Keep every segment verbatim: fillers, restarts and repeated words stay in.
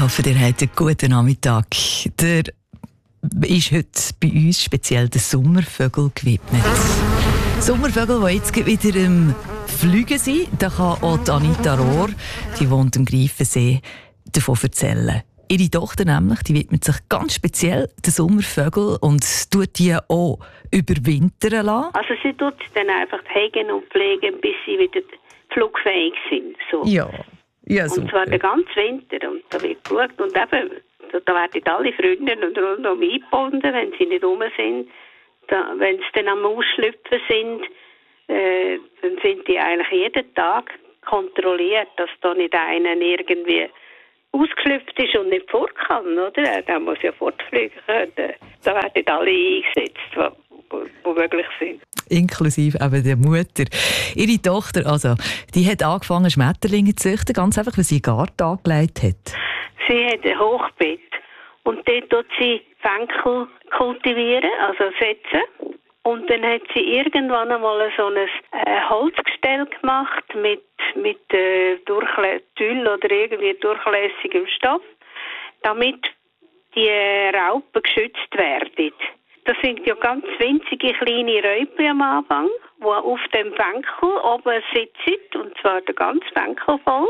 Ich hoffe, ihr habt einen guten Nachmittag. Der ist heute bei uns speziell der Sommervögel gewidmet. Sommervögel, die jetzt wieder im Fliegen sind, da kann auch Anita Rohr, die wohnt am Greifensee, davon erzählen. Ihre Tochter nämlich, die widmet sich ganz speziell den Sommervögeln und tut die auch überwintern lassen. Also sie tut sie dann einfach hegen und pflegen, bis sie wieder flugfähig sind. So. Ja. Ja, und zwar den ganzen Winter. Und da wird geschaut. Und eben, da, da werden alle Freunde und rundum eingebunden, wenn sie nicht rum sind. Da, wenn sie dann am Ausschlüpfen sind, äh, dann sind die eigentlich jeden Tag kontrolliert, dass da nicht einer irgendwie ausgeschlüpft ist und nicht fort kann, oder? Der muss ja fortfliegen können. Da werden alle eingesetzt, die möglich sind. Inklusive eben der Mutter. Ihre Tochter, also, die hat angefangen, Schmetterlinge zu züchten, ganz einfach, weil sie einen Garten angelegt hat. Sie hat ein Hochbett und dort tut sie Fenkel kultivieren, also setzen. Und dann hat sie irgendwann einmal so ein äh, Holzgestell gemacht mit, mit äh, Durchlä- Tüll oder irgendwie durchlässigem Stoff, damit die Raupen geschützt werden. Das sind ja ganz winzige kleine Raupen am Anfang, die auf dem Fenkel oben sitzen, und zwar der ganze Fenkel voll.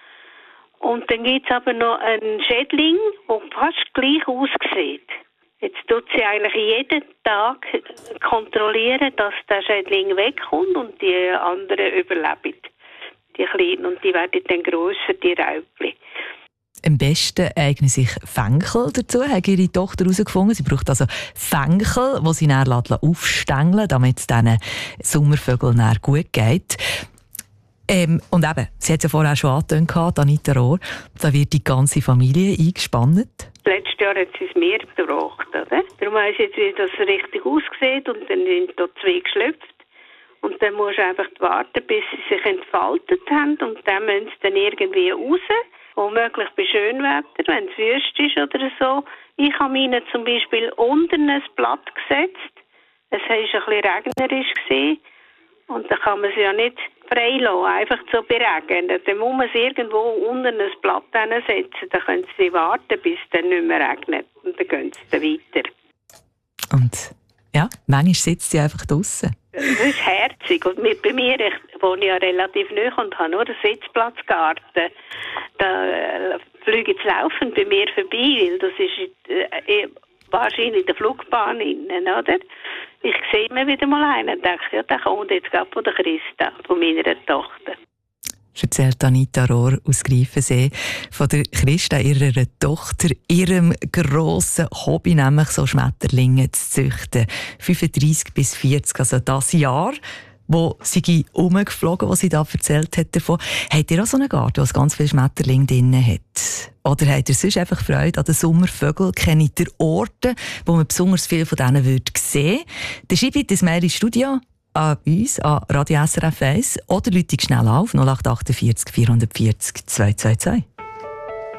Und dann gibt es aber noch einen Schädling, der fast gleich aussieht. Jetzt tut sie eigentlich jeden Tag kontrollieren, dass der Schädling wegkommt und die anderen überleben. Die Kleinen, und die werden dann grösser, die Raupen. Am besten eignen sich Fenkel dazu, hat ihre Tochter herausgefunden. Sie braucht also Fenkel, die sie dann aufstängeln, damit es diesen Sommervögeln dann gut geht. Ähm, und eben, sie hat es ja vorher schon angetönt, Anita Rohr, da wird die ganze Familie eingespannt. Letztes Jahr hat sie es mir gebracht, oder? Darum weiss ich jetzt, wie das richtig aussieht, und dann sind da zwei geschlüpft. Und dann musst du einfach warten, bis sie sich entfaltet haben, und dann müssen sie dann irgendwie raus. Womöglich bei Schönwetter, wenn es wüst ist oder so. Ich habe ihnen zum Beispiel unter ein Blatt gesetzt. Es war ein bisschen regnerisch. Und dann kann man sie ja nicht frei lassen, einfach so beregnen. Dann muss man sie irgendwo unter ein Blatt setzen. Dann können sie warten, bis es dann nicht mehr regnet. Und dann gehen sie dann weiter. Und ja, manchmal sitzt sie einfach draussen. Das ist herzig. Und mit, bei mir, ich wohne ja relativ nahe und habe nur einen Sitzplatzgarten. Da äh, fliegen sie laufend bei mir vorbei, weil das ist äh, wahrscheinlich in der Flugbahn innen, oder? Ich sehe mir wieder mal einen und denke, ja, der kommt jetzt gerade von der Christa, von meiner Tochter. Erzählt Anita Rohr aus Greifensee von der Christa, ihrer Tochter, ihrem grossen Hobby, nämlich so Schmetterlinge zu züchten. fünfunddreissig bis vierzig, also das Jahr, wo sie umgeflogen, was sie da erzählt hat davon. Habt ihr auch so einen Garten, wo ganz viele Schmetterlinge drin hat? Oder habt ihr sonst einfach Freude an den Sommervögeln? Kennt ihr Orte, wo man besonders viel von denen würde sehen? Dann schreibt das Mail ins Studio an uns, an Radio S R F eins, oder läutet schnell auf null acht vier acht, vier vier vier, zwei zwei zwei.